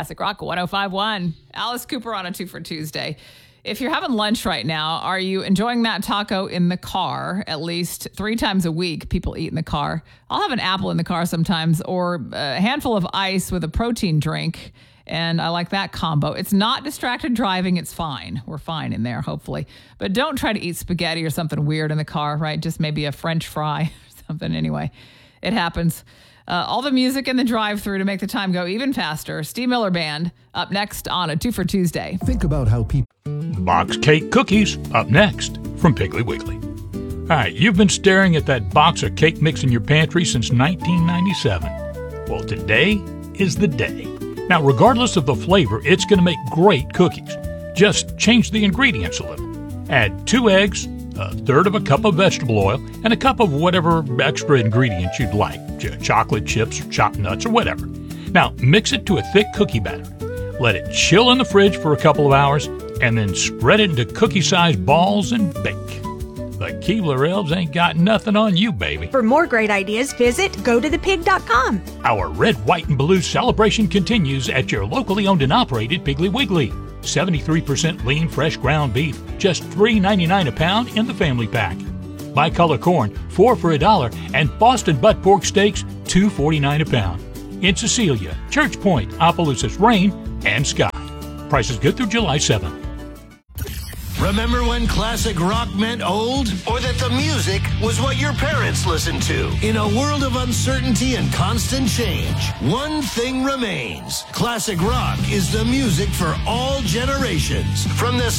Classic Rock 105.1. Alice Cooper on a 2 for Tuesday. If you're having lunch right now, are you enjoying that taco in the car? At least 3 times a week, people eat in the car. I'll have an apple in the car sometimes, or a handful of ice with a protein drink. And I like that combo. It's not distracted driving. It's fine. We're fine in there, hopefully. But don't try to eat spaghetti or something weird in the car, right? Just maybe a French fry or something. Anyway, it happens. All the music in the drive-thru to make the time go even faster. Steve Miller Band up next on a 2 for Tuesday. Think about how people... Box cake cookies up next from Piggly Wiggly. All right, you've been staring at that box of cake mix in your pantry since 1997. Well, today is the day. Now, regardless of the flavor, it's going to make great cookies. Just change the ingredients a little. Add 2 eggs, a third of a cup of vegetable oil, and a cup of whatever extra ingredients you'd like, chocolate chips or chopped nuts or whatever. Now, mix it to a thick cookie batter. Let it chill in the fridge for a couple of hours, and then spread it into cookie-sized balls and bake. The Keebler Elves ain't got nothing on you, baby. For more great ideas, visit gotothepig.com. Our red, white, and blue celebration continues at your locally owned and operated Piggly Wiggly. 73% lean, fresh ground beef, just $3.99 a pound in the family pack. Bicolor corn, 4 for $1, and Boston butt pork steaks, $2.49 a pound. In Cecilia, Church Point, Opelousas, Rain, and Scott. Prices good through July 7th. Remember when classic rock meant old? Or that the music was what your parents listened to? In a world of uncertainty and constant change, one thing remains. Classic rock is the music for all generations. From the